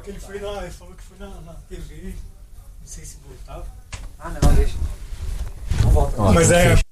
que ele foi lá, ele falou que foi na TV, não sei se voltava. Ah, não, deixa. Não volta. Mas é